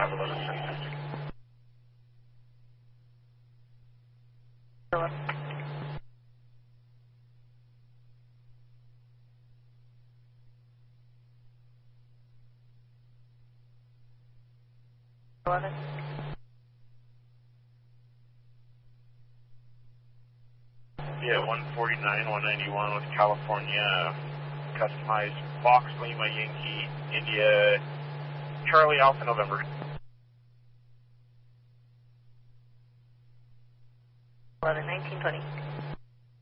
Yeah, 149, 191 with California. Customized Fox, Lima, Yankee, India, Charlie, Alpha, November. 11, 1920.